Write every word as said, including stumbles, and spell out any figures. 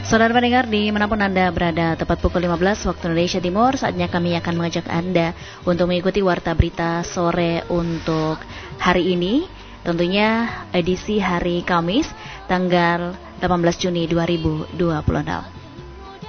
Saudara pendengar, dimanapun Anda berada, tepat pukul lima belas waktu Indonesia Timur, saatnya kami akan mengajak Anda untuk mengikuti Warta Berita Sore untuk hari ini, tentunya edisi hari Kamis, tanggal delapan belas Juni dua ribu dua puluh enam.